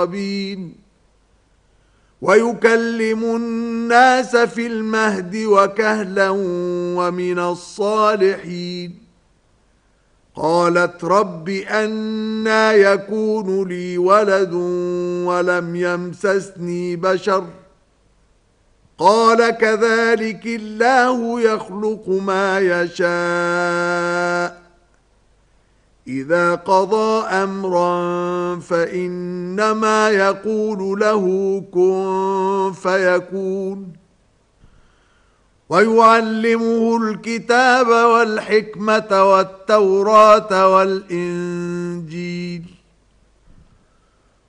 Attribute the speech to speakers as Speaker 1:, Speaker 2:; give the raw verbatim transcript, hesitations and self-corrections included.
Speaker 1: ويكلم الناس في المهد وكهلا ومن الصالحين. قالت رب أنى يكون لي ولد ولم يمسسني بشر قال كذلك الله يخلق ما يشاء إذا قضى أمرا فإنما يقول له كن فيكون. ويعلمه الكتاب والحكمة والتوراة والإنجيل